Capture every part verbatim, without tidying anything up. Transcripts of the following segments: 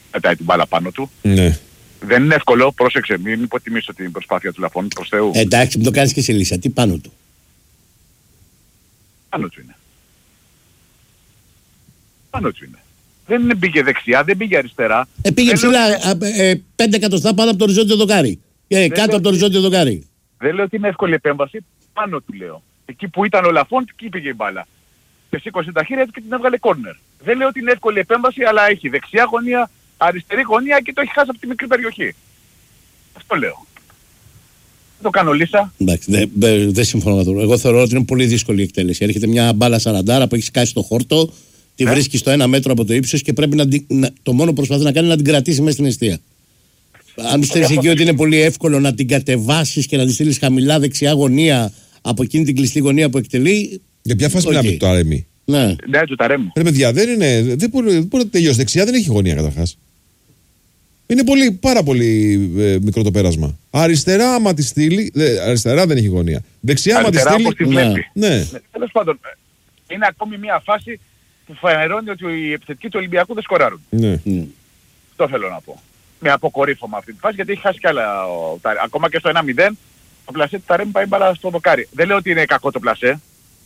πετάει την μπάλα πάνω του. Ναι. Δεν είναι εύκολο, πρόσεξε, μην υποτιμήσω την προσπάθεια του Λαφών, προς Θεού. Εντάξει, μην το κάνεις και σε λύσα. Τι πάνω του? Πάνω του είναι. Πάνω του είναι. Δεν πήγε δεξιά, δεν πήγε αριστερά. Ε, πήγε δεν ψηλά, λέω... ε, ε, πέντε εκατοστά πάνω από το οριζόντιο δοκάρι. Ε, κάτω λέω... από το οριζόντιο δοκάρι. Δεν λέω ότι είναι εύκολη επέμβαση, πάνω του λέω. Εκεί που ήταν ο Λαφών, εκεί πήγε η μπάλα. Και σήκωσε τα χέρια του και την έβγαλε κόρνερ. Δεν λέω ότι είναι εύκολη επέμβαση, αλλά έχει δεξιά γωνία, αριστερή γωνία και το έχει χάσει από τη μικρή περιοχή. Αυτό λέω. Δεν το κάνω λύσα. Εντάξει, δεν δε, δε συμφωνώ με αυτό. Εγώ θεωρώ ότι είναι πολύ δύσκολη η εκτέλεση. Έρχεται μια μπάλα σαραντάρα που έχει σκάσει στο χόρτο, τη ε? βρίσκει στο ένα μέτρο από το ύψος και πρέπει να, να το μόνο που προσπαθεί να κάνει είναι να την κρατήσει μέσα στην αιστεία. Αν πιστεύεις εκεί ότι είναι πολύ εύκολο να την κατεβάσεις και να τη στείλεις χαμηλά δεξιά γωνία από εκείνη την κλειστή γωνία που εκτελεί. Για ποια φάση μιλάμε του Ταρέμι? Ναι, ναι, του Ταρέμι. Ρε παιδιά, δεν είναι. Δεν μπορεί, δεν μπορεί να τελειώσει. Δεξιά δεν έχει γωνία καταρχάς. Είναι πολύ, πάρα πολύ ε, μικρό το πέρασμα. Αριστερά, άμα τη στείλει. Δε, αριστερά δεν έχει γωνία. Δεξιά, άμα τη στείλει. Τη βλέπει. Ναι. ναι. ναι. Τέλος πάντων, είναι ακόμη μια φάση που φανερώνει ότι οι επιθετικοί του Ολυμπιακού δεν σκοράρουν. Ναι. Mm. Αυτό θέλω να πω. Με αποκορύφωμα αυτή τη φάση γιατί έχει χάσει κι άλλα. Ο, τα, ακόμα και στο ένα μηδέν το πλασέ του Ταρέμι πάει μπάλα στο δοκάρι. Δεν λέω ότι είναι κακό το πλασέ.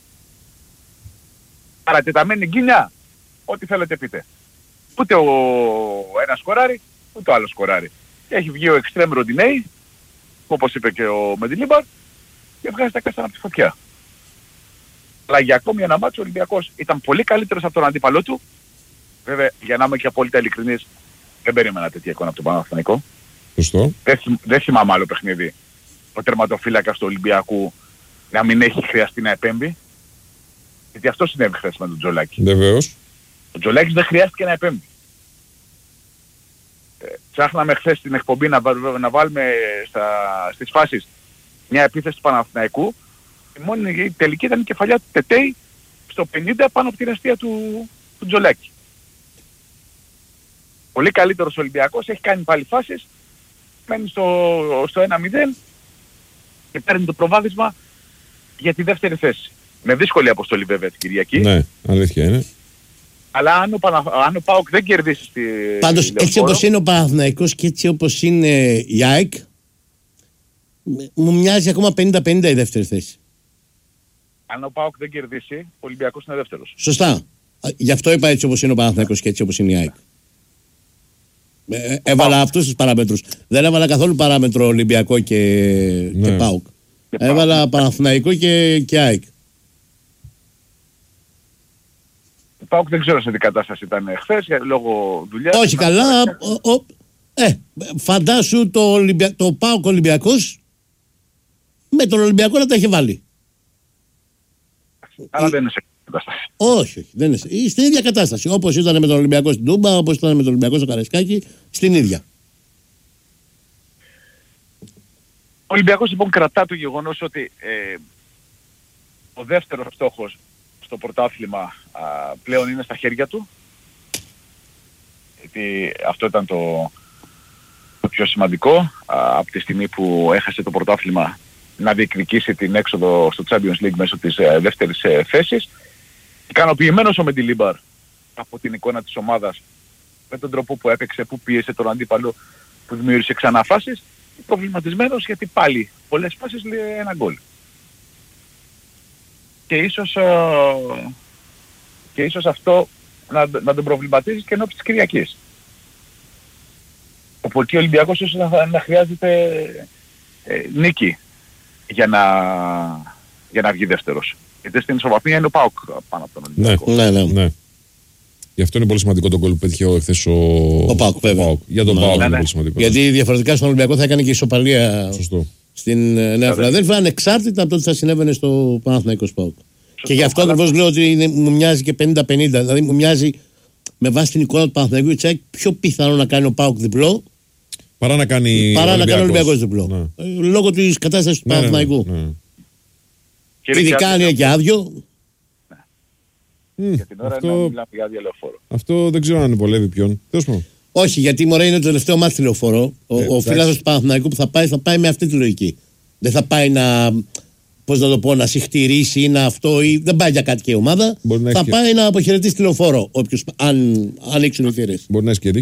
Παρατεταμένη γκίνια, ό,τι θέλετε πείτε. Ούτε ο ένας σκοράρει, ούτε ο άλλος σκοράρει. Και έχει βγει ο εξτρέμ Ροντινέι, όπως είπε και ο Μεντιλίμπαρ, και βγάζει τα κάστανα από τη φωτιά. Αλλά για ακόμη ένα μάτσο ο Ολυμπιακός ήταν πολύ καλύτερος από τον αντίπαλό του. Βέβαια, για να είμαι και απόλυτα ειλικρινής, δεν περίμενα τέτοια εικόνα από τον Παναθηναϊκό. Σωστό. Δεν, δεν θυμάμαι άλλο παιχνίδι ο τερματοφύλακας του Ολυμπιακού να μην έχει χρειαστεί να επέμβει. Γιατί αυτό συνέβη χθες με τον Τζολάκη. Βεβαίως. Ο Τζολάκης δεν χρειάστηκε να επέμβει. Ε, ψάχναμε χθες στην εκπομπή να, να βάλουμε στα, στις φάσεις μια επίθεση του Παναθηναϊκού. Η μόνη η τελική ήταν η κεφαλιά του Τετέι στο πενήντα πάνω από την αιστεία του, του Τζολάκη. Πολύ καλύτερος Ολυμπιακός, έχει κάνει πάλι φάσεις, μένει στο, στο ένα μηδέν και παίρνει το προβάδισμα για τη δεύτερη θέση. Με δύσκολη αποστολή βέβαια την Κυριακή. Ναι, αλήθεια είναι. Αλλά αν ο, Πανα... αν ο ΠΑΟΚ δεν κερδίσει στη... Πάντως έτσι όπως είναι ο Παναθηναϊκός και έτσι όπως είναι η ΑΕΚ, μου μοιάζει ακόμα πενήντα πενήντα η δεύτερη θέση. Αν ο ΠΑΟΚ δεν κερδίσει, ο Ολυμπιακός είναι δεύτερος. Σωστά. Γι' αυτό είπα έτσι όπως είναι ο Παναθηναϊκός και έτσι όπως είναι η ΑΕΚ. Ε, έβαλα αυτούς τους παράμετρους. Δεν έβαλα καθόλου παράμετρο Ολυμπιακό και, ναι. και ΠΑΟΚ. Έβαλα Παναθηναϊκό και, και ΑΕΚ. Ο ΠΑΟΚ δεν ξέρω σε τι κατάσταση ήταν χθες λόγω δουλειάς. Όχι καλά. Ο, ο, ε, φαντάσου το, Ολυμπια, το ΠΑΟΚ Ολυμπιακός με τον Ολυμπιακό να τα έχει βάλει. Αλλά δεν είναι σε κατάσταση. Όχι, όχι, δεν είναι. Στην στην ίδια κατάσταση. Όπως ήταν με τον Ολυμπιακό στην Τούμπα, όπως ήταν με τον Ολυμπιακό στο Καραϊσκάκι, στην ίδια. Ο Ολυμπιακός λοιπόν κρατά το γεγονός ότι ε, ο δεύτερος στόχος στο πρωτάθλημα α, πλέον είναι στα χέρια του. Γιατί αυτό ήταν το, το πιο σημαντικό α, από τη στιγμή που έχασε το πρωτάθλημα να διεκδικήσει την έξοδο στο Champions League μέσω της ε, δεύτερης ε, θέσης. Ικανοποιημένος ο Μεντιλίμπαρ από την εικόνα της ομάδας με τον τρόπο που έπαιξε, που πίεσε τον αντίπαλο, που δημιούργησε ξανά φάσεις. Προβληματισμένος γιατί πάλι πολλές φάσεις λέει ένα γκολ. Και ίσως, uh, και ίσως αυτό να, να τον προβληματίζει και ενώπιση της Κυριακής. Όπου εκεί ο Ολυμπιακός ίσως να, να χρειάζεται ε, νίκη για να, για να βγει δεύτερος. Γιατί στην ισοβαθμία είναι ο ΠΑΟΚ πάνω από τον Ολυμπιακό. Ναι, ναι, ναι. Γι' αυτό είναι πολύ σημαντικό το γκολ που πέτυχε εχθές ο, ο ΠΑΟΚ. Βέβαια. Για τον ναι, ΠΑΟΚ ναι, είναι ναι. πολύ σημαντικό. Γιατί διαφορετικά στον Ολυμπιακό θα έκανε και ισοπαλία. Σωστό. Στην Νέα Φιλαδέλφια, ανεξάρτητα από το τι θα συνέβαινε στο Παναθηναϊκό ΠΑΟΚ. Και γι' αυτό ακριβώς λέω ότι είναι, μου μοιάζει και πενήντα πενήντα. Δηλαδή μου μοιάζει με βάση την εικόνα του Παναθηναϊκού και Τσάκη πιο πιθανό να κάνει ο ΠΑΟΚ διπλό παρά να κάνει παρά να κάνει ο Ολυμπιακός διπλό. Ναι. Λόγω της κατάστασης του ναι, Παναθηναϊκού. Ναι, ναι, ναι. Ειδικά αν είναι και άδειο. Mm, για την ώρα αυτό... είναι να μιλάμε για άδεια λεωφόρο. Αυτό δεν ξέρω αν ανυπολεύει ποιον. Όχι, γιατί μωρέ είναι το τελευταίο μάτι λεωφόρο. Ο, ε, ο φίλαθλος του Παναθηναϊκού που θα πάει, θα πάει με αυτή τη λογική. Δεν θα πάει να, πώς να το πω, να συχτηρίσει ή να αυτό, ή δεν πάει για κάτι και η ομάδα. Θα πάει να αποχαιρετήσει τη λεωφόρο, όποιος, αν ανοίξουν οι θύρες. Μπορεί να έχει